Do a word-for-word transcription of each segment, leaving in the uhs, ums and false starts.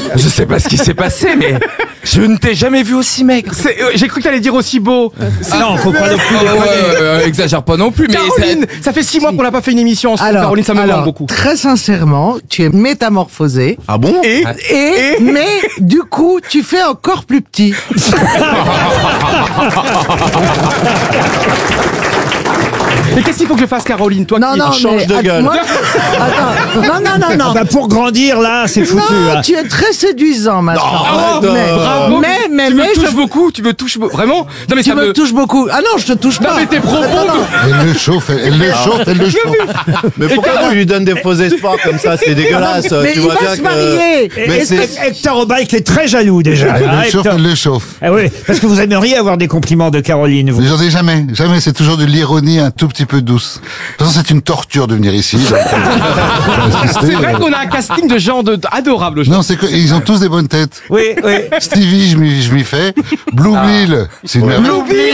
Je sais pas ce qui s'est passé, mais je ne t'ai jamais vu aussi maigre. C'est- euh, J'ai cru que t'allais dire aussi beau. Ah non, faut pas non plus Ah ouais, déconner. euh, exagère pas non plus, mais Caroline, ça fait six mois qu'on n'a pas fait une émission ensemble. Alors, Caroline, ça me alors, manque beaucoup. très sincèrement, tu es métamorphosée. Ah bon? Et, Et, mais, du coup, tu fais encore plus petit. et qu'est-ce qu'il faut que je fasse, Caroline? Toi Non, qui non, change mais, de att- gueule. moi- attends, non, non, non, non. Bah, pour grandir, là, c'est foutu. Non, hein. tu es très séduisant maintenant. arrête, mais, euh, Bravo. mais, mais, tu mais, me touches je- beaucoup, tu me touches be- vraiment. Non mais tu ça me me. touches beaucoup. Ah non, je te touche Non pas. mais tes propos. Attends, non. Elle le chauffe, elle le chauffe, elle le chauffe. Mais pourquoi tu lui donnes des faux espoirs comme ça? C'est dégueulasse. Mais tu il vois va bien se que. marier. Mais Et- c'est. Hector Obaïk est très jaloux déjà. Elle hein, le chauffe, Hector. elle le chauffe. Ah oui, parce que vous aimeriez avoir des compliments de Caroline, vous. Mais j'en ai jamais, jamais, c'est toujours de l'ironie un tout petit peu douce. De toute façon, c'est une torture de venir ici. donc, euh, C'est vrai qu'on a un casting de gens de, adorables. Non, c'est que ils ont tous des bonnes têtes. Oui, oui. Stevie, je m'y, je m'y fais. Blue Bill, c'est une merveille.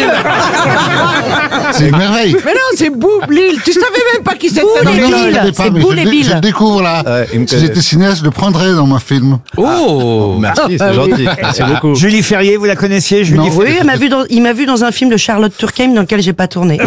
C'est une merveille. Mais non, c'est Boublil. Tu savais même pas qui c'était dans Mais non, je le ne savais pas, mais je, le dé- je le découvre là. Ouais, il me Si connaît. j'étais cinéaste, je le prendrais dans mon film. Oh. Merci, c'est gentil. Merci beaucoup. Julie Ferrier, vous la connaissiez, Julie Non. Ferrier Oui, elle m'a vu dans- il m'a vu dans un film de Charlotte Turckheim dans lequel j'ai pas tourné.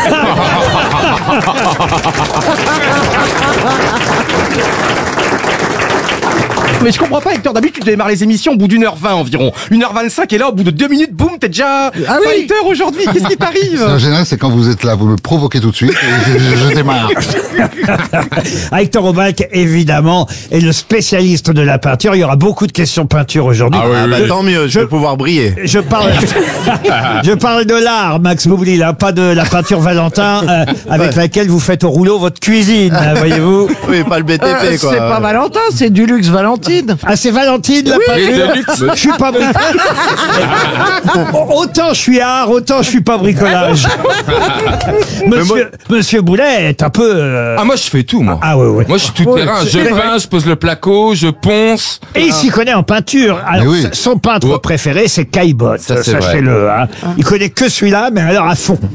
Mais je comprends pas, Hector. D'habitude, tu démarres les émissions au bout d'une heure vingt environ. Une heure vingt-cinq et là, au bout de deux minutes, boum, t'es déjà Ah oui. fighter aujourd'hui. Qu'est-ce qui t'arrive? En général, c'est quand vous êtes là, vous me provoquez tout de suite et je, je- je démarre. Ah, Hector Obaïk, évidemment, est le spécialiste de la peinture. Il y aura beaucoup de questions peinture aujourd'hui. Ah bah tant mieux, je vais pouvoir briller. Je parle, je parle de l'art, Max Boublil, hein, pas de la peinture Valentin euh, avec Ouais. laquelle vous faites au rouleau votre cuisine, hein, voyez-vous. Oui, pas le B T P Euh, quoi. c'est pas Valentin, c'est du luxe Valentine. Ah, c'est Valentine, la peinture. Je suis pas bri- Autant je suis art, autant je suis pas bricolage. Monsieur, Monsieur Boulet est un peu. euh, Ah moi je fais tout moi. Ah ouais, ouais. Moi je suis tout Ouais, terrain. c'est- Je peins, je pose le placo, je ponce. Et il s'y connaît en peinture. Alors, Mais oui. son peintre Oh. préféré, c'est Caillebotte. Ça, c'est vrai. Sachez-le. Hein. Il connaît que celui-là, mais alors à fond.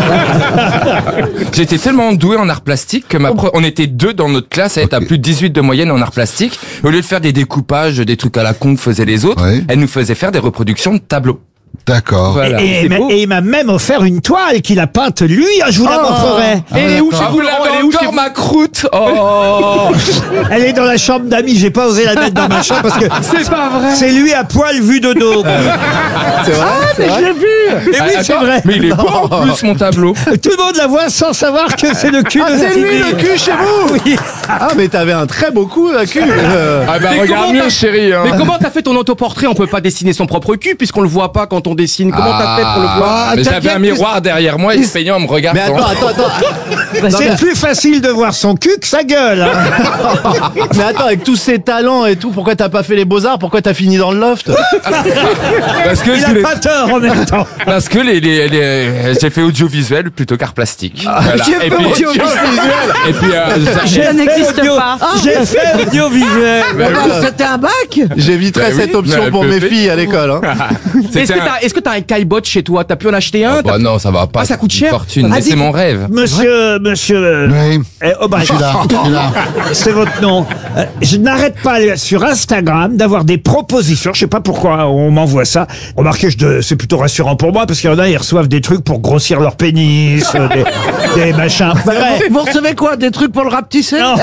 J'étais tellement doué en art plastique que ma pro- on était deux dans notre classe à être à plus de dix-huit de moyenne en art plastique. Au lieu de faire des découpages, des trucs à la con que faisaient les autres, Oui. elle nous faisait faire des reproductions de tableaux. D'accord. Voilà. Et, c'est et- beau. et il m'a même offert une toile qu'il a peinte lui. Ah, je vous la Oh. montrerai. Et elle est où chez Ah, vous, vous Laurent? l'avez Elle est où chez encore vous? ma croûte. Oh. Elle est dans la chambre d'amis. J'ai pas osé la mettre dans ma chambre parce que C'est pas vrai. c'est lui à poil vu de dos. C'est vrai? Mais je l'ai vu. Et oui, c'est Attends, vrai. Mais il est beau en plus mon tableau. Tout le monde la voit sans savoir que c'est le cul Ah, de c'est lui Stevie. le cul chez vous. Oui. Ah, mais t'avais un très beau coup, la cul. Euh, Ah bah Mais regarde comment mieux t'as- chérie. Hein. Mais comment t'as fait ton autoportrait? On peut pas dessiner son propre cul puisqu'on le voit pas quand on dessine. Comment t'as fait pour le voir? Mais t'inquiète, j'avais un miroir derrière moi et ce peignant me regarde. Mais attends, attends, attends. C'est plus facile de voir son cul que sa gueule. hein. Mais attends, avec tous ces talents et tout, pourquoi t'as pas fait les beaux-arts? Pourquoi t'as fini dans le loft? Parce que Il je a voulais- pas tort en même temps. Parce que les, les, les- j'ai fait audiovisuel plutôt qu'art plastique. Voilà. j'ai Et fait puis, audiovisuel. et puis euh, J'ai Ça fait n'existe audio- pas. J'ai fait audiovisuel. Mais Ah, oui. c'était un bac. J'éviterais Bah cette oui, option mais pour elle mes peut filles à l'école. Hein. Est-ce c'était que un- t'as est-ce que t'as un caillebotte chez toi? T'as pu en acheter un? Oh, bah non, ça va pas. Ah, ça coûte c'est une cher. Fortune. Ah, Mais dis- c'est mon rêve. Monsieur, monsieur, Oui, eh, oh bah, je suis là, je suis là. c'est votre nom. Euh, je n'arrête pas sur Instagram d'avoir des propositions. Je sais pas pourquoi on m'envoie ça. Remarquez, je de- c'est plutôt rassurant pour moi parce qu'il y en a, ils reçoivent des trucs pour grossir leur pénis, euh, des, des machins. Pas vrai. Vous recevez quoi? Des trucs pour le rapetisser? Non.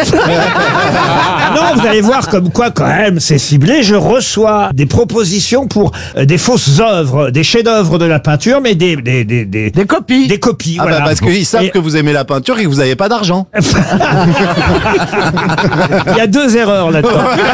Non, vous allez voir comme quoi quand même c'est ciblé. Je reçois des propositions pour euh, des fausses œuvres, des chefs-d'œuvre de la peinture, mais des des des des, Des copies. des copies. Ah voilà. bah parce qu'ils savent Et- que vous aimez la peinture et que vous avez pas d'argent. Il y a deux erreurs là-dedans.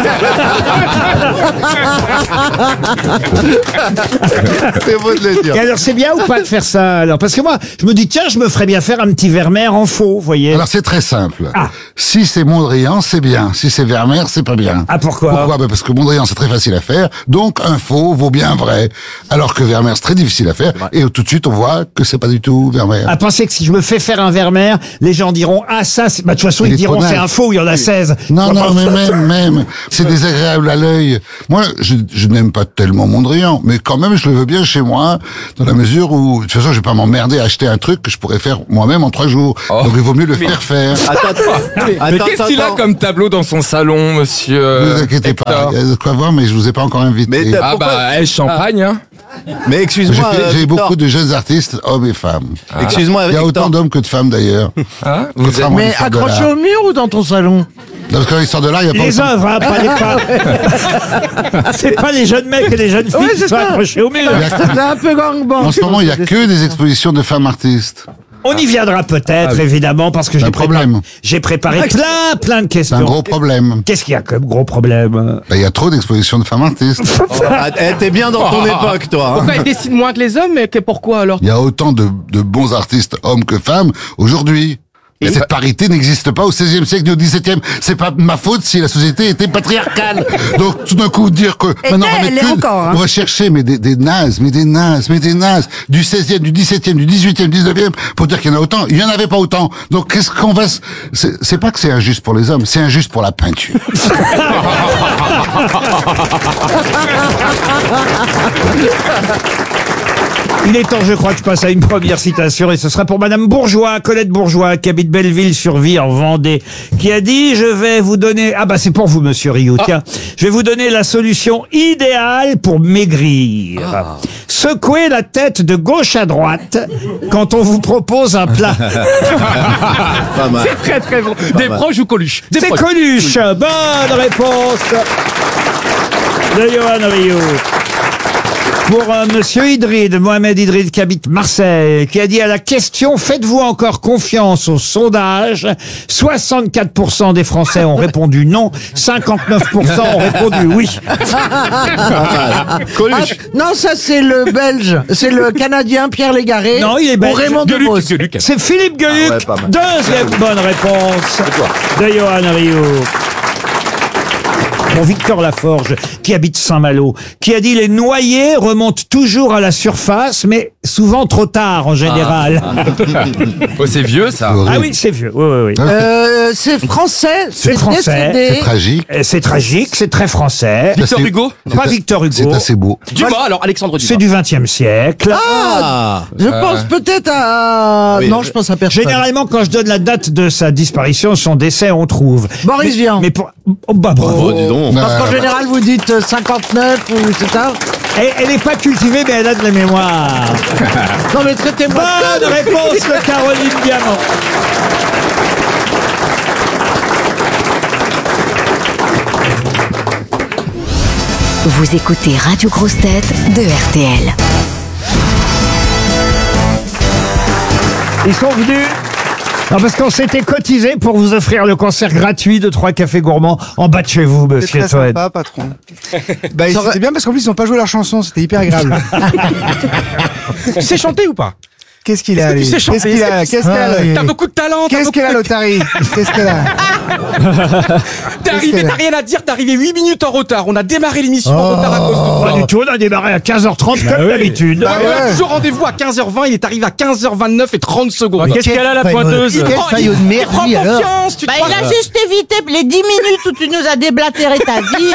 C'est beau de le dire. Et alors c'est bien ou pas de faire ça alors? Parce que moi je me dis tiens je me ferais bien faire un petit Vermeer en faux, vous voyez. Alors c'est très simple. Ah. Si c'est Mondrian, c'est bien. Si c'est Vermeer, c'est pas bien. Ah, pourquoi Pourquoi ben Parce que Mondrian, c'est très facile à faire. Donc un faux vaut bien un vrai. Alors que Vermeer, c'est très difficile à faire. Et tout de suite, on voit que c'est pas du tout Vermeer. À penser que si je me fais faire un Vermeer, les gens diront ah ça c'est bah de toute façon Il ils est diront trop c'est naze. un faux, il y en a seize. Non, non, mais même, même, c'est désagréable à l'œil. Moi, je, je n'aime pas tellement Mondrian, mais quand même, je le veux bien chez moi, dans la mesure où, de toute façon, je vais pas m'emmerder à acheter un truc que je pourrais faire moi-même en trois jours. Oh. Donc, il vaut mieux le faire faire. Attends, attends. Mais Attends, qu'est-ce qu'il a attends. comme tableau dans son salon, monsieur Ne euh, vous inquiétez pas, Hector il y a de quoi voir, mais je vous ai pas encore invité. Mais t'as- Ah Pourquoi bah, eh, champagne, hein. Mais J'ai excuse-moi. fait- euh, j'ai Victor. beaucoup de jeunes artistes, hommes et femmes. Excuse-moi, Il y a Victor. autant d'hommes que de femmes d'ailleurs. Hein Vous êtes... Contrairement à Mais l'histoire de accroché l'art. au mur ou dans ton salon? Parce que l'histoire de l'art, il y a pas Les autant- œuvres, hein, pas les pas. C'est pas les jeunes mecs et les jeunes filles Ouais, qui c'est sont ça. accrochés au mur. Il y a- C'est un peu gangbang. En ce moment, il n'y a que des expositions de femmes artistes. On y viendra peut-être, évidemment, parce que C'est j'ai un problème. préparé, j'ai préparé plein, plein de C'est questions. un gros problème. Qu'est-ce qu'il y a comme gros problème? Ben, il y a trop d'expositions de femmes artistes. Ah, eh, T'es bien dans ton époque, toi. hein. Pourquoi ils dessinent moins que les hommes, mais que pourquoi alors? Il y a autant de, de bons artistes, hommes que femmes, aujourd'hui. Et cette parité n'existe pas au seizième siècle ni au dix-septième. C'est pas ma faute si la société était patriarcale. Donc, tout d'un coup, dire que maintenant on va elle mettre l'est que- encore, hein. on va chercher mais des, des nazes, mais des nazes, mais des nazes, du seizième, du dix-septième, du dix-huitième, dix-neuvième, pour dire qu'il y en a autant. Il y en avait pas autant. Donc, qu'est-ce qu'on va, s- c'est c'est pas que c'est injuste pour les hommes, c'est injuste pour la peinture. Il est temps, je crois, que je passe à une première citation, et ce sera pour Madame Bourgeois, Colette Bourgeois, qui habite Belleville-sur-Vie, en Vendée, qui a dit, je vais vous donner, ah bah c'est pour vous, monsieur Rio, tiens, je vais vous donner la solution idéale pour maigrir. Secouez la tête de gauche à droite quand on vous propose un plat. Pas mal. Très très bon. Des proches ou Coluche? Des C'est proches. Coluche. Bonne réponse de Johan Rio. Pour euh, Monsieur Idrid, Mohamed Idrid, qui habite Marseille, qui a dit à la question « Faites-vous encore confiance au sondage ?» soixante-quatre pour cent des Français ont répondu non, cinquante-neuf pour cent ont répondu oui. Coluche. Ah, non, ça c'est le Belge, c'est le Canadien Pierre Légaré. Non, il est belge. Ou Raymond Gueuluc, Devos. Gueuluc. C'est Philippe Gueluc. Ah ouais, pas mal. Deuxième bonne réponse de Johan Rio. Pour Victor Laforge, qui habite Saint-Malo, qui a dit les noyés remontent toujours à la surface, mais souvent trop tard en général. Oh, c'est vieux, ça. Ah, oui, c'est vieux. Oui, oui, oui. Euh, c'est français. C'est français. décédé. C'est tragique. Euh, C'est tragique, c'est très français. Victor C'est- Hugo? Pas Victor C'est Hugo. assez beau. Dumas, alors Alexandre C'est Dumas. du vingtième siècle. Ah. Je pense peut-être à... Oui. Non, je pense à personne. Généralement, quand je donne la date de sa disparition, son décès, on trouve. Boris mais, Vian. Mais pour... Oh, bah bravo. Oh, dis donc. Parce qu'en Euh, général, vous dites euh, cinquante-neuf ou c'est ça. Elle, elle est pas cultivée, mais elle a de la mémoire. Non mais traitez-moi de Bonne conne. réponse de Caroline Diamant. Vous écoutez Radio Grosse Tête de R T L. Ils sont venus. Non, parce qu'on s'était cotisé pour vous offrir le concert gratuit de trois cafés gourmands en bas de chez vous, C'est monsieur très Toen. sympa, patron. Bah, c'était bien parce qu'en plus, ils n'ont pas joué leur chanson, c'était hyper agréable. Tu sais chanter ou pas? Qu'est-ce qu'il a, Tu lui sais chanter. Qu'est-ce qu'il a Qu'est-ce qu'elle a, lui T'as beaucoup de talent. t'as Qu'est-ce beaucoup- qu'elle a, l'Otari Qu'est-ce qu'elle a T'es arrivé, qu'elle a t'as rien à dire, t'es arrivé huit minutes en retard. On a démarré l'émission en Oh. retard à cause de Pas toi. du tout, on a démarré à quinze heures trente comme d'habitude. Bah Ouais, on a ouais. toujours rendez-vous à quinze heures vingt, il est arrivé à quinze heures vingt-neuf et trente secondes. Qu'est-ce qu'elle a, la pointeuse? Il prend- il- de il prend confiance, tu te Bah, crois- il a juste évité les dix minutes où tu nous as déblatéré ta vie.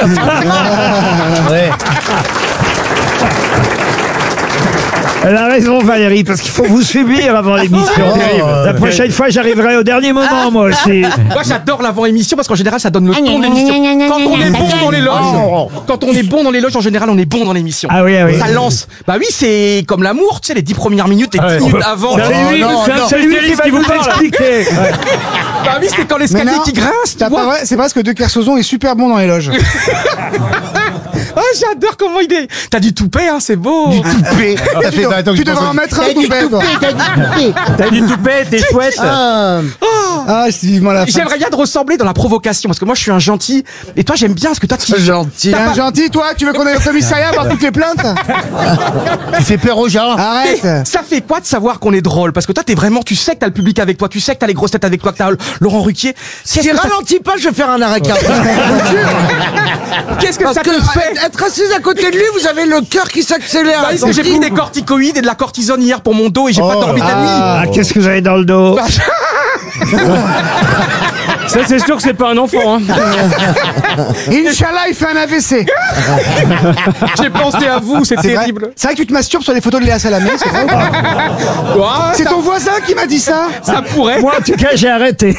Elle a raison, Valérie, parce qu'il faut vous subir avant l'émission. La prochaine fois, j'arriverai au dernier moment, moi aussi. Moi j'adore l'avant-émission parce qu'en général ça donne le ton de l'émission. Quand on est bon dans les loges, quand on est bon dans les loges, en général on est bon dans l'émission. Ah oui, ah oui. Ça lance. Bah oui, c'est comme l'amour, tu sais, les dix premières minutes, les dix minutes avant. C'est lui, non, c'est un non. spécialiste qui va vous expliquer. Bah oui, c'est quand l'escalier Mais non, qui grince, tu T'as pas vois. vrai, c'est parce que De Kersauzon est super bon dans les loges. Ah, j'adore comment il est. T'as du toupet, hein, c'est beau. Toupé. Tu, dev- tu devrais en mettre un toupé, toi. T'as du toupet, t'es chouette. Ah, ah c'est vivement la fin. J'aimerais bien te ressembler dans la provocation parce que moi je suis un gentil et toi j'aime bien ce que toi tu Gentil. T'es un gentil, toi Tu veux qu'on aille au commissariat voir toutes les plaintes Tu fais peur aux gens. Arrête. Ça fait quoi de savoir qu'on est drôle? Parce que toi, t'es vraiment, tu sais que t'as le public avec toi, tu sais que t'as les grosses têtes avec toi, que t'as Laurent Ruquier. Si Qu'est-ce que ça, ralentis pas, je vais faire un arrêt cardiaque. qu'est-ce que Parce ça que te fait? être assis à côté de lui, vous avez le cœur qui s'accélère. Bah, j'ai pris des corticoïdes et de la cortisone hier pour mon dos et j'ai pas dormi de la nuit. Ah, qu'est-ce que vous avez dans le dos? Ça, c'est sûr que c'est pas un enfant. Hein. Inch'Allah, il fait un A V C. J'ai pensé à vous, c'est C'est vrai. terrible. C'est vrai que tu te masturbes sur les photos de Léa Salamé, c'est vrai ou pas? Ouais, C'est ton voisin qui m'a dit ça. ça pourrait. Moi, en tout cas, j'ai arrêté.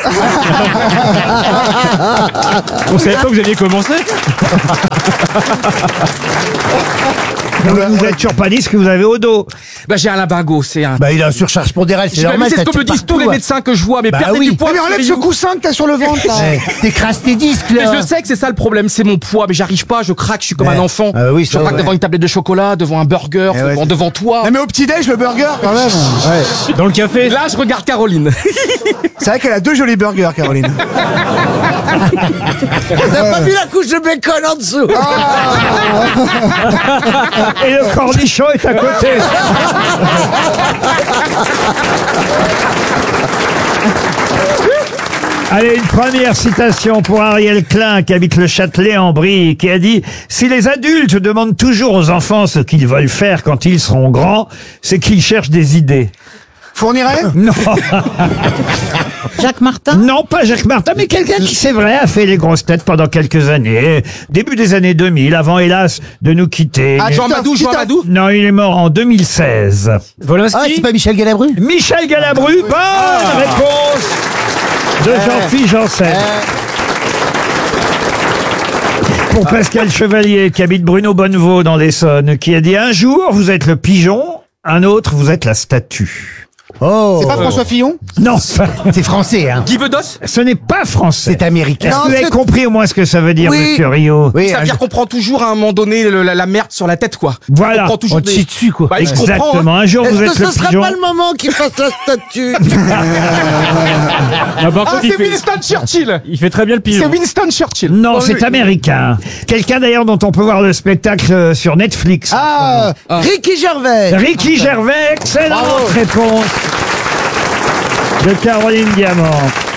On savait pas que vous aviez commencé. Vous vous êtes toujours pas dit ce que vous avez au dos. Bah, j'ai un lumbago, c'est un. Bah, il a une surcharge pondérale, c'est Je normal. c'est ce ça que me tire disent tous partout, les ouais. médecins que je vois, mais Bah perdez oui. du poids. Mais enlève ce coussin que t'as sur le ventre, là. Ouais, t'écrases tes disques, Mais là. je sais que c'est ça le problème, c'est mon poids, mais j'arrive pas, je craque, je suis comme Ouais. un enfant. Ah oui, je ça, craque ouais. devant une tablette de chocolat, devant un burger, Eh ouais, devant, c'est- devant toi. Non, mais au petit-déj, le burger, quand même. Ouais. Dans le café. Là, je regarde Caroline. C'est vrai qu'elle a deux jolis burgers, Caroline. T'as pas vu la couche de bacon en dessous? Et le cornichon est à côté. Allez, une première citation pour Ariel Klein, qui habite le Châtelet-en-Brie, qui a dit « Si les adultes demandent toujours aux enfants ce qu'ils veulent faire quand ils seront grands, c'est qu'ils cherchent des idées. » Fournirait? Non, Jacques Martin? non, pas Jacques Martin, mais quelqu'un qui, c'est vrai, a fait les grosses têtes pendant quelques années. Début des années deux mille, avant, hélas, de nous quitter. Ah, Jean Madou, Jean Madou. Non, il est mort en deux mille seize. Ah, c'est pas Michel Galabru? Michel Galabru, bonne réponse de Jean-Philippe Janssen. Pour Pascal Chevalier, qui habite Bruno Bonnevaux dans l'Essonne, qui a dit « Un jour, vous êtes le pigeon, un autre, vous êtes la statue. » Oh. C'est pas François Fillon? Non, C'est français, hein. Guy Bedos. ce n'est pas français. C'est américain. Est-ce que vous avez compris au moins ce que ça veut dire, Oui. monsieur Rio? Oui, Ça veut un- dire qu'on prend toujours à un moment donné le- la, la merde sur la tête, quoi. Voilà. On prend toujours on te chie dessus, quoi. Bah, je comprends, hein. Exactement. Un jour, vous Est-ce êtes que le ce serait pigeon. pas le moment qu'il fasse la statue? Ah, c'est Winston Churchill. Il fait très bien le C'est pigeon. Winston Churchill. Non, c'est américain. Quelqu'un d'ailleurs dont on peut voir le spectacle euh, sur Netflix. Ah, Ricky Gervais. Ricky Gervais, excellente réponse de Caroline Diamant.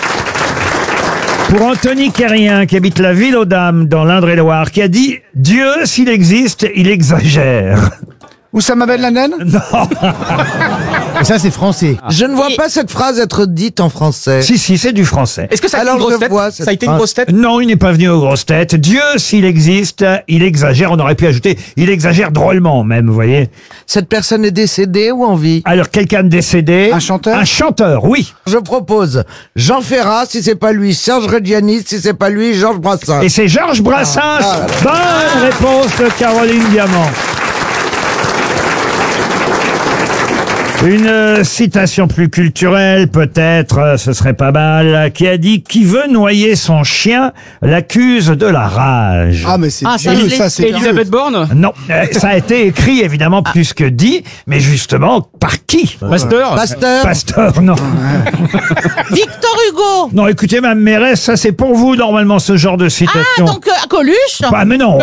Pour Anthony Quérien, qui habite la ville aux Dames dans l'Indre-et-Loire, qui a dit « Dieu, s'il existe, il exagère. Oussama Ben Laden? » Non, Et ça, c'est français. Je ne vois pas cette phrase être dite en français. si, si, c'est du français. Est-ce que ça a été Alors, une grosse je tête vois, c'est- Ça a été une grosse tête Non, il n'est pas venu aux grosses têtes. Dieu, s'il existe, il exagère. On aurait pu ajouter, il exagère drôlement même, vous voyez. Cette personne est décédée ou en vie? Alors, quelqu'un de décédé. Un chanteur? Un chanteur, oui. Je propose Jean Ferrat, si c'est pas lui, Serge Reggiani, si c'est pas lui, Georges Brassens. Et c'est Georges Brassens. Bonne réponse de Caroline Diamant. Une euh, citation plus culturelle, peut-être, euh, ce serait pas mal, qui a dit « Qui veut noyer son chien l'accuse de la rage. Ah, mais c'est Ah, ça, vieux, je l'ai- ça, c'est vieux. Elisabeth Borne. Non, euh, ça a été écrit évidemment plus que dit, mais justement, par qui Pasteur. Pasteur. Pasteur, non. Victor Hugo. Non, écoutez, Mme Mérès, ça c'est pour vous normalement ce genre de citation. Ah, donc euh, Coluche. Bah, mais non.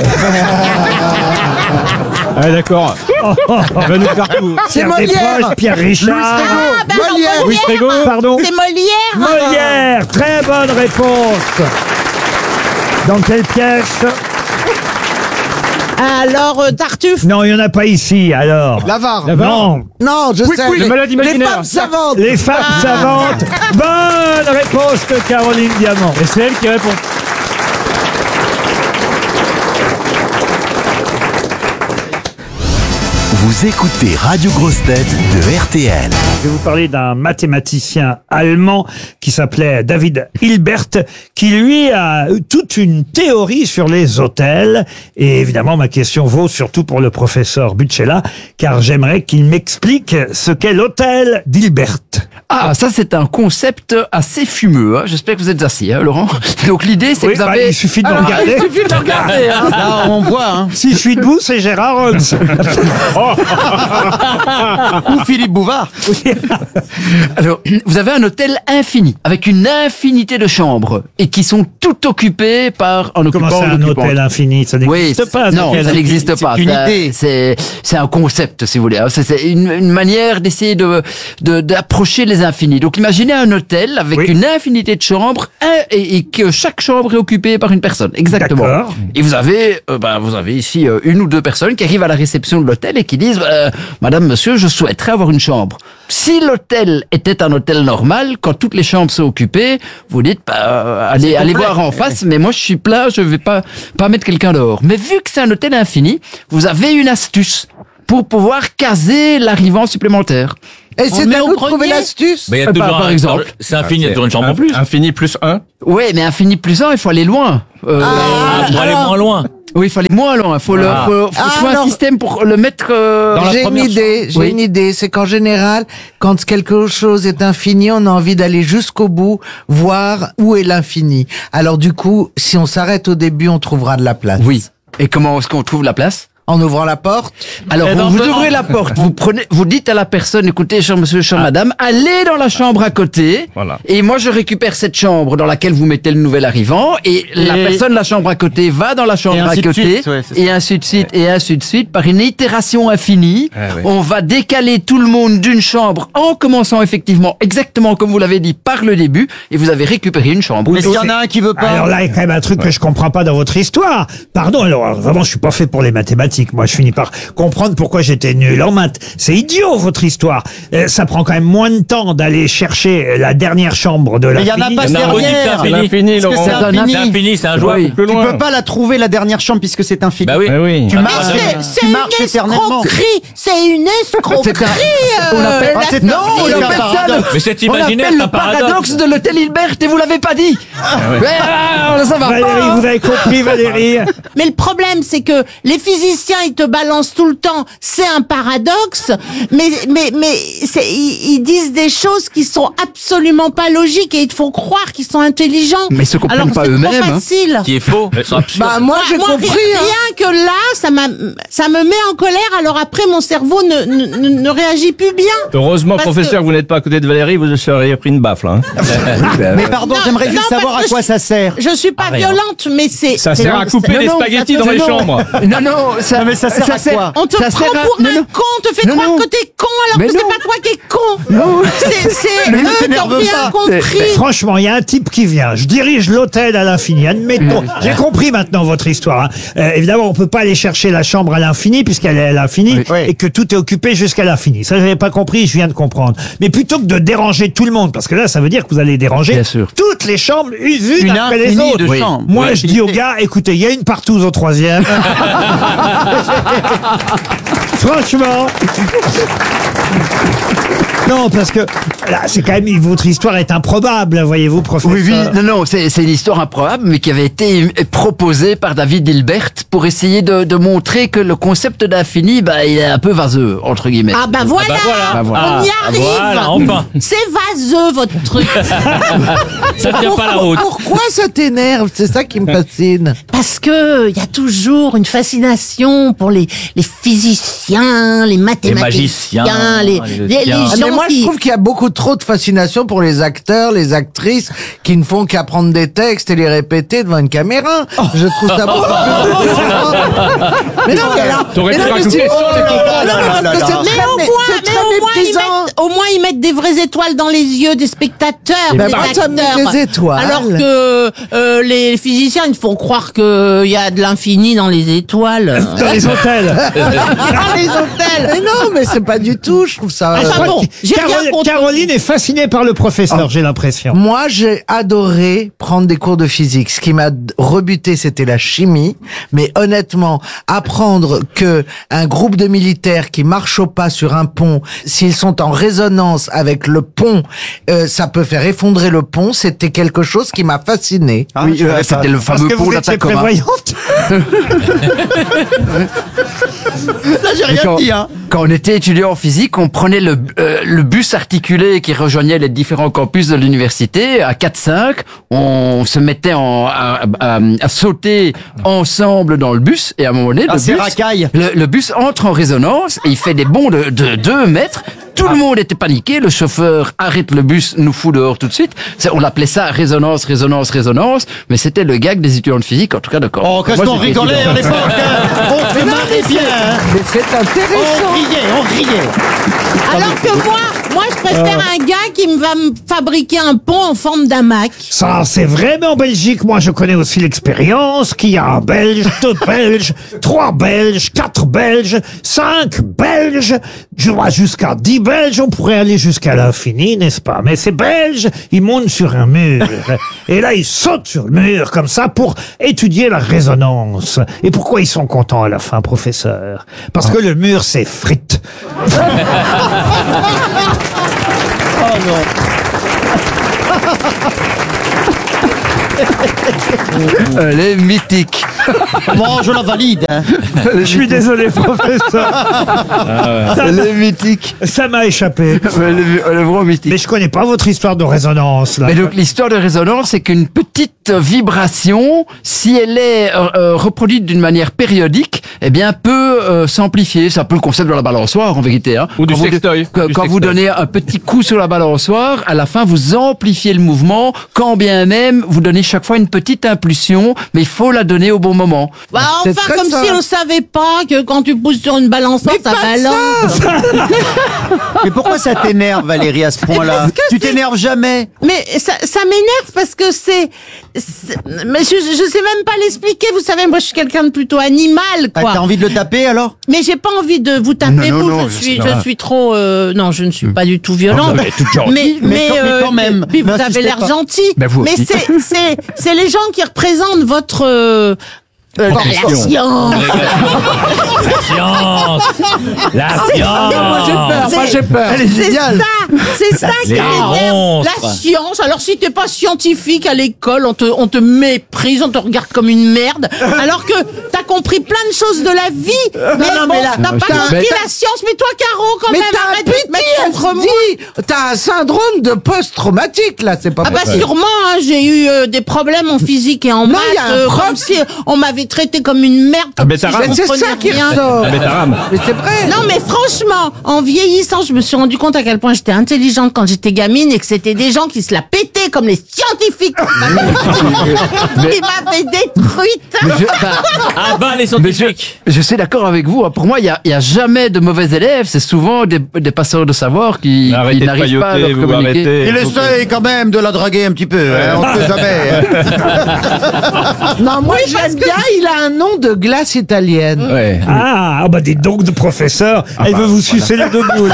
Ah, d'accord. Il va nous faire tout. C'est Pierre Molière. Desproges, Pierre Richard. Ah, ben non, Molière. Louis Frégo. Pardon. C'est Molière. Molière, très bonne réponse. Dans quelle pièce? Alors, euh, Tartuffe. Non, il n'y en a pas ici, alors. L'avare. Non, Non, je sais. oui, les, le malade les imaginaire. femmes savantes. les femmes savantes. Bonne réponse de Caroline Diamant. Et c'est elle qui répond. Vous écoutez Radio Grosse Tête de R T L. Je vais vous parler d'un mathématicien allemand qui s'appelait David Hilbert, qui lui a eu toute une théorie sur les hôtels. Et évidemment, ma question vaut surtout pour le professeur Butchella, car j'aimerais qu'il m'explique ce qu'est l'hôtel d'Hilbert. Ah, ça c'est un concept assez fumeux. Hein. J'espère que vous êtes assis, hein, Laurent. Donc l'idée c'est Oui, que vous bah, avez... il suffit de me Alors, regarder. Il suffit de me regarder. Hein. Là, on voit, hein. Si je suis debout, c'est Gérard Holmes. Ou Philippe Bouvard. Alors, vous avez un hôtel infini, avec une infinité de chambres, et qui sont toutes occupées par un occupant. Comment c'est un occupante. hôtel infini? Ça Oui, n'existe pas. un non, hôtel ça infini. n'existe pas. une Ça, idée. C'est c'est un concept, si vous voulez. hein. C'est c'est une, une manière d'essayer de de- d'approcher les infinis. Donc, imaginez un hôtel avec Oui. une infinité de chambres un- et, et que chaque chambre est occupée par une personne. Exactement. D'accord. Et vous avez euh, bah, bah, vous avez ici euh, une ou deux personnes qui arrivent à la réception de l'hôtel et qui disent bah, Madame, monsieur, je souhaiterais avoir une chambre. Si l'hôtel était un hôtel normal, quand toutes les chambres sont occupées, vous dites bah, euh, allez, allez voir en face, mais moi je suis plein, je vais pas, pas mettre quelqu'un dehors. Mais vu que c'est un hôtel infini, vous avez une astuce pour pouvoir caser l'arrivant supplémentaire. Et c'est à nous de trouver l'astuce. Mais il y a Euh, toujours par, par un- exemple. C'est infini, il y a toujours une chambre en plus. Infini plus un. Ouais, mais infini plus un, il faut aller loin. Euh, Ah, pour aller moins loin. Oui, il faut aller moins loin. Il faut, le, Ah. faut, faut Ah, trouver un non. système pour le mettre euh, dans la J'ai une première idée, chambre. j'ai Oui. une idée. C'est qu'en général, quand quelque chose est infini, on a envie d'aller jusqu'au bout, voir où est l'infini. Alors du coup, si on s'arrête au début, on trouvera de la place. Oui. Et comment est-ce qu'on trouve la place? En ouvrant la porte. Alors, Eh vous, ben, vous non. ouvrez la porte, vous prenez, vous dites à la personne, écoutez, cher monsieur, chère madame, allez dans la chambre à côté. Voilà. Et moi, je récupère cette chambre dans laquelle vous mettez le nouvel arrivant. Et, la Et- personne de la chambre à côté va dans la Et chambre à ainsi de côté. suite, ouais, c'est ça. et ainsi de suite, et ainsi de suite. Par une itération infinie, Ah, ouais. on va décaler tout le monde d'une chambre en commençant effectivement, exactement comme vous l'avez dit, par le début. Et vous avez récupéré une chambre. Mais s'il y en a un qui veut pas. Alors là, il y a quand même un truc que je comprends pas dans votre histoire. Pardon, alors alors, vraiment, je suis pas fait pour les mathématiques. Moi, je finis par comprendre pourquoi j'étais nul en maths. C'est idiot, votre histoire. Euh, ça prend quand même moins de temps d'aller chercher la dernière chambre de Mais il y en a l'infini. pas Il y en a un dernière. c'est infini. L'infini, Parce que Laurent. c'est C'est un infini. C'est infini, c'est injouable. Oui. Plus Tu loin. peux pas la trouver la dernière chambre puisque c'est infini. Bah oui. Eh oui. Tu Ah, marches, bah, C'est bah, c'est tu une marches éternellement. escroquerie, c'est une escroquerie. C'est un- on euh, appelle- la- Ah, c'est Non, un- on c'est un appelle ça paradoxe. le, Mais c'est on imaginaire, appelle c'est un le paradoxe paradoxe. de l'hôtel Hilbert et vous l'avez pas dit. Ouais, ah, ça va Valérie, pas. vous avez compris, Valérie? Mais le problème, c'est que les physiciens, ils te balancent tout le temps. C'est un paradoxe, mais mais mais c'est, ils, ils disent des choses qui sont absolument pas logiques et ils te font croire qu'ils sont intelligents. Mais ils se comprennent Alors, pas c'est eux-mêmes, trop hein. facile. Qui est faux. C'est absurde. Bah moi j'ai Moi, compris. ri- hein. Rien que là, ça m'a, ça me met en colère. Alors après, mon cerveau ne, ne, ne réagit plus bien. Heureusement, Parce professeur, que- vous n'êtes pas à côté de Valérie, vous seriez pris une baffe, là. hein. Mais pardon, Non, j'aimerais non, juste savoir parce à que quoi je- ça sert. Je suis pas rien. violente, mais c'est. Ça c'est- sert à couper non, des non, spaghettis ça- dans les non, chambres. Non, non, ça, Non, mais ça sert à quoi On te ça prend sert à- pour non, un non. con, on te fait Non, croire non. que t'es con alors Mais que c'est non. pas toi qui es con. Non. C'est, c'est Mais ne eux qui ont t'énerve rien pas. compris. Franchement, il y a un type qui vient. Je dirige l'hôtel à l'infini. Admettons. J'ai compris maintenant votre histoire. hein. Euh, évidemment, on peut pas aller chercher la chambre à l'infini puisqu'elle est à l'infini Oui. et que tout est occupé jusqu'à l'infini. Ça, j'avais pas compris. Je viens de comprendre. Mais plutôt que de déranger tout le monde, parce que là, ça veut dire que vous allez déranger Bien sûr. toutes les chambres unes Une après les infinie autres. de Oui. chambres. Moi, Oui. je dis aux gars, écoutez, il y a une partouze au troisième. Franchement. Non, parce que là, c'est quand même votre histoire est improbable, voyez-vous, professeur. Oui, oui, non, non, c'est c'est une histoire improbable, mais qui avait été proposée par David Hilbert pour essayer de, de montrer que le concept d'infini, bah, il est un peu vaseux, entre guillemets. Ah bah voilà, Ah bah voilà. on y Ah, arrive. voilà, enfin. C'est vaseux votre truc. Ça tient pas la route. Pourquoi ça t'énerve? C'est ça qui me fascine. Parce que il y a toujours une fascination pour les, les physiciens, les mathématiciens, magiciens, les, les les, les magiciens. Ah, mais gens moi, je qui... trouve qu'il y a beaucoup trop de fascination pour les acteurs, les actrices, qui ne font qu'apprendre des textes et les répéter devant une caméra. Je trouve ça beaucoup plus... Mais non, mais alors... T'aurais mais pu non, mais rajouter c'est- ça, oh là là là là là Mais là. au moins, Mais mais c'est très au moins, ils méprisant. mettent, au moins ils mettent des vraies étoiles dans les yeux des spectateurs, Mais des bah, ça met acteurs. des étoiles. Alors que euh, les physiciens, ils font croire qu'il y a de l'infini dans les étoiles. Dans les hôtels. dans les hôtels. Mais non, mais c'est pas du tout, je trouve ça... Ah, euh, ça bon, j'ai rien Carole- contre- Caroline est fascinée par le professeur, j'ai l'impression. Moi, j'ai adoré prendre des cours de physique. Ce qui m'a d- rebuté, c'était la chimie. Mais honnêtement, apprendre que un groupe de militaires qui marchent au pas sur un pont, s'ils sont en résonance avec le pont, euh, ça peut faire effondrer le pont, c'était quelque chose qui m'a fasciné. Ah, Oui, je euh, savais pas. c'était le Parce fameux que pont vous étiez d'Atacama. prévoyante. Là, j'ai Et rien quand, dit, hein. quand on était étudiant en physique, on prenait le, euh, le bus articulé qui rejoignait les différents campus de l'université. À quatre cinq, on se mettait en, à, à- à sauter ensemble dans le bus. Et à un moment donné, Ah, le, c'est bus, racaille. le, le bus entre en résonance et il fait des bonds de, de deux mètres. Tout le monde était paniqué. Le chauffeur arrête le bus, nous fout dehors tout de suite. C'est- On l'appelait ça résonance, résonance, résonance. Mais c'était le gag des étudiants de physique, en tout cas de corps. Oh, qu'est-ce Moi, qu'on j'étais rigolait étudiant. à l'époque, hein. On se marrait bien, hein. Mais c'est On intéressant. riait, on riait. Alors que moi, Moi, je préfère Ah. un gars qui me va me fabriquer un pont en forme d'hamac. Ça, c'est vrai, mais en Belgique, moi, je connais aussi l'expérience qu'il y a un Belge, deux Belges, trois Belges, quatre Belges, cinq Belges, je vois jusqu'à dix Belges, on pourrait aller jusqu'à l'infini, n'est-ce pas? Mais ces Belges, ils montent sur un mur, et là, ils sautent sur le mur, comme ça, pour étudier la résonance. Et pourquoi ils sont contents à la fin, professeur? Parce que le mur s'effrite. Oh non. Elle est mythique. Bon, je la valide. Hein. Je suis désolé, professeur. Ah ouais. Elle est mythique. Ça m'a échappé. Elle est, elle est vraiment mythique. Mais je connais pas votre histoire de résonance, là. Mais donc l'histoire de résonance, c'est qu'une petite vibration, si elle est euh, euh, reproduite d'une manière périodique, eh bien peut euh, s'amplifier. C'est un peu le concept de la balançoire en vérité. Hein. Ou du Quand vous- sextoy. Quand, Du quand vous sextoy. donnez un petit coup sur la balançoire, à la fin vous amplifiez le mouvement, quand bien même vous donnez chaque fois une petite impulsion, mais il faut la donner au bon moment. Bah, C'est enfin, très comme ça. si on savait pas que quand tu pousses sur une balançoire, ça balance. Mais pourquoi ça t'énerve, Valérie, à ce point-là? Parce que Tu c'est- t'énerves jamais. Mais ça, ça m'énerve parce que c'est, c'est- mais je, je sais même pas l'expliquer. Vous savez, moi, je suis quelqu'un de plutôt animal, Ah, quoi. T'as envie de le taper, alors? Mais j'ai pas envie de vous taper, Non, non, vous. non, je je suis, sais je pas. suis trop, euh, non, je ne suis pas du tout violente. vous avez toute gentille. mais, mais mais, quand- mais euh, quand même, Puis vous n'insistez avez l'air pas. gentil. Ben, vous mais aussi. c'est, c'est, c'est les gens qui représentent votre, euh, euh, la science. Science. La science. Moi j'ai peur, moi j'ai peur. Elle est C'est géniale. ça, c'est ça qui Les m'énerve. monstres. La science. Alors si t'es pas scientifique à l'école, on te, on te méprise, on te regarde comme une merde. Alors que t'as compris plein de choses de la vie. Mais non, bon, mais là- t'as pas t'as- compris mais la science. Mais toi, Caro, quand Mais même, t'as un arrête de te mettre contre moi. P T S D. T'as un syndrome de post-traumatique, là, c'est pas Ah bah possible. sûrement, hein, j'ai eu euh, des problèmes en physique et en Non, maths, il y a un euh, prof- comme si on m'avait traité comme une merde, comme mais si t'as je raison. Mais c'est comprenais ça qui rien. ressort. Ah, mais t'as rame. Mais c'est vrai. Non mais franchement, en vieillissant, je me suis rendu compte à quel point j'étais intelligente quand j'étais gamine et que c'était des gens qui se la pétaient comme les scientifiques. Ils m'avaient détruite. Mais je, enfin, Ah bah les mais je, scientifiques. je suis d'accord avec vous. hein. Pour moi, il y a, il y a jamais de mauvais élèves. C'est souvent des, des passeurs de savoir qui, Arrêtez qui de n'arrivent pas à leur pailloter, vous communiquer. arrêtez. Il essaye quand même de la draguer un petit peu, hein, on ne sait jamais. hein. Non, moi j'aime bien, il a un nom de glace italienne. Ouais. Ah, ah bah dites donc de professeur, elle veut vous sucer les deux boules.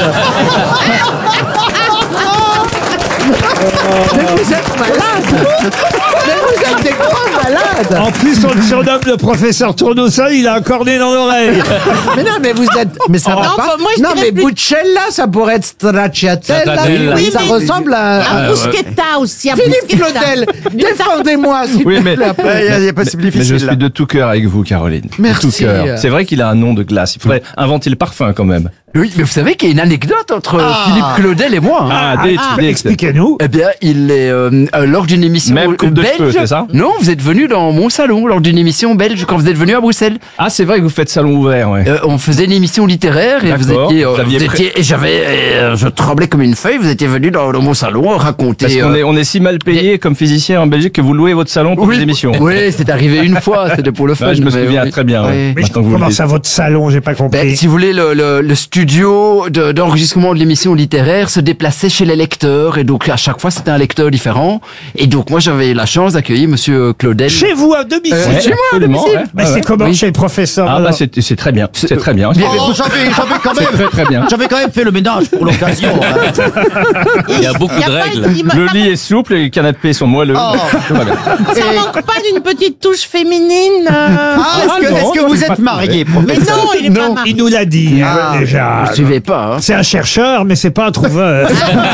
Mais vous êtes malade. Mais vous êtes des grands malades. En plus, on le surnomme le professeur Tournesol, il a un cornet dans l'oreille. Mais non, mais vous êtes. Mais ça Oh, va non, pas. bah, moi, je non, dirais mais plus- Buccella, ça pourrait être Stracciatella. Stracciatella. Oui, ça Oui, mais- ressemble à. Un à- bruschetta aussi. un Philippe bruschetta. Claudel, défendez-moi, s'il Oui, vous mais- plaît. Il y a, il y a pas si Mais je difficile. là. suis de tout cœur avec vous, Caroline. Merci. De tout cœur. C'est vrai qu'il a un nom de glace. Il faudrait inventer le parfum quand même. Oui, mais vous savez qu'il y a une anecdote entre Ah. Philippe Claudel et moi. hein. Ah, dites, ah, dites. Expliquez-nous. Eh bien, il est euh, euh, lors d'une émission Même coupe de belge. cheveux, c'est ça Non, vous êtes venu dans mon salon lors d'une émission belge quand vous êtes venu à Bruxelles. Ah, c'est vrai que vous faites salon ouvert, ouais. Euh, on faisait une émission littéraire et vous D'accord. étiez, euh, Vous aviez vous pré- étiez- et j'avais, euh, je tremblais comme une feuille. Vous étiez venu dans, dans mon salon raconter. Parce qu'on euh, est, on est si mal payé comme physicien en Belgique que vous louez votre salon pour oui, des émissions. Oui, c'est arrivé une fois. C'était pour le fun. Ouais, je me mais souviens oui. très bien. ouais. Oui. Mais Maintenant que vous le comment dites. ça, votre salon, j'ai pas compris. Ben, si vous voulez, le, le, le studio de- d'enregistrement de l'émission littéraire se déplaçait chez les lecteurs et donc à chaque fois c'était un lecteur différent. Et donc moi j'avais la chance d'accueillir Monsieur Claudel. Chez vous, à domicile. Euh, chez moi, à Absolument, domicile. ouais. Mais Ouais, c'est ouais. comment Oui. chez le professeur Ah, alors bah, c'est c'est très bien. C'est très bien. Oh, j'avais, j'avais quand C'est même, très très bien. j'avais quand même fait le ménage pour l'occasion. hein. Il y a beaucoup Il y a de pas- règles. il m'a- Le lit est souple et les canapés sont moelleux. Oh. Tout va bien. Ça manque pas d'une petite touche féminine. euh, Ah, est-ce que, non, est-ce que non, vous j'ai pas êtes marié, Mais professeur? non, il est pas marié. Il nous l'a dit, Ah, hein, déjà. Je suivais pas. Hein. C'est un chercheur, mais c'est pas un trouveur.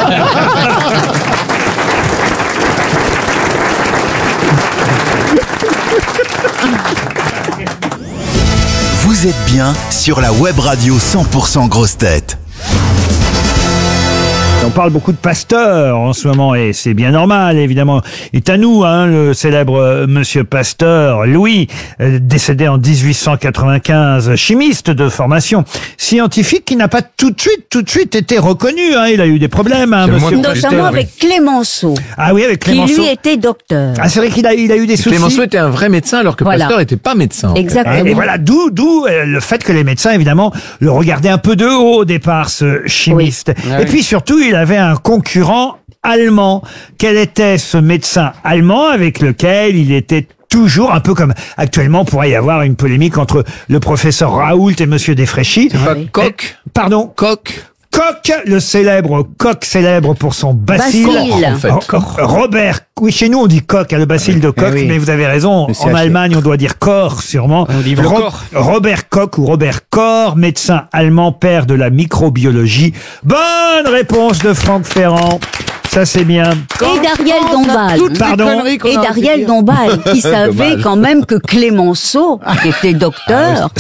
Vous êtes bien sur la web radio cent pour cent Grosses Têtes. On parle beaucoup de Pasteur en ce moment et c'est bien normal, évidemment. C'est à nous, hein, le célèbre euh, Monsieur Pasteur, Louis, euh, décédé en dix-huit cent quatre-vingt-quinze, chimiste de formation, scientifique qui n'a pas tout de suite, tout de suite été reconnu. Hein, il a eu des problèmes, hein, C'est le Monsieur moins Pasteur. Notamment avec Clémenceau, Ah oui, avec qui Clémenceau. lui était docteur. Ah, c'est vrai qu'il a, il a eu des soucis. Clémenceau était un vrai médecin alors que Voilà. Pasteur n'était pas médecin. en fait. Exactement. Et voilà, d'où d'où euh, le fait que les médecins, évidemment, le regardaient un peu de haut au départ, ce chimiste. Oui. Et puis surtout, il avait un concurrent allemand. Quel était ce médecin allemand avec lequel il était toujours, un peu comme actuellement, pourrait y avoir une polémique entre le professeur Raoult et Monsieur Desfréchis. C'est pas Koch? Pardon? Koch. Koch, le célèbre Koch, célèbre pour son bacille. Bacille. En fait. Oh, Robert, oui, chez nous on dit Koch, hein, le bacille de Koch, Eh oui. mais vous avez raison, Le C H. en Allemagne on doit dire Koch sûrement. On dit le corps. Robert Koch ou Robert Koch, médecin allemand, père de la microbiologie. Bonne réponse de Franck Ferrand. Ça c'est bien. Et d'Ariel Dombal. Pardon. Et d'Ariel Dombal, qui savait quand même que Clémenceau, qui était docteur,